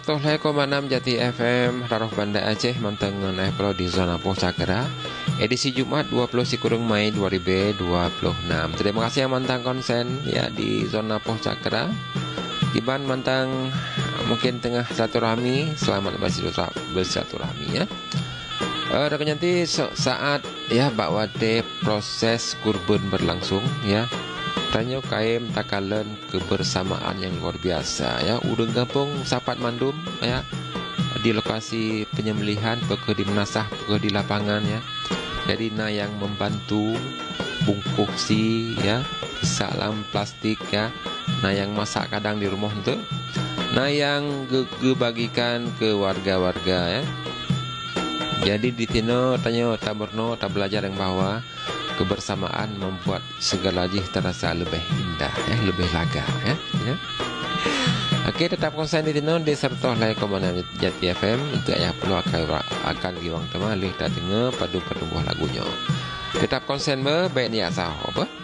100,6 Jati FM Raroh Banda Aceh mantangan Pulau di zona Poh Cakera. Edisi Jumat 20 Mei 2026. Terima kasih yang mantang konsen ya di zona Poh Cakera. Iban mantang mungkin tengah silaturahmi, selamat bersilaturahmi ya. Rekan nanti saat ya bakwade proses kurban berlangsung ya. Tanya kaim takalan kebersamaan yang luar biasa ya. Udang kampung sapat mandum ya di lokasi penyembelihan, peke di menasah, peke di lapangan ya. Jadi yang membantu bungkusi ya, salam plastik ya. Yang masak kadang di rumah itu. Yang bagikan ke warga-warga ya. Jadi di tino tanya taberno tak belajar yang bahwa kebersamaan membuat segala jih terasa lebih indah ya, lebih laga ya. Okey, tetap konsen di tino di 100,6 Jati FM untuk ayah perlu akan giwang temalih tak dengar padu-padu buah lagunya. Tetap konsen baik ni asal apa?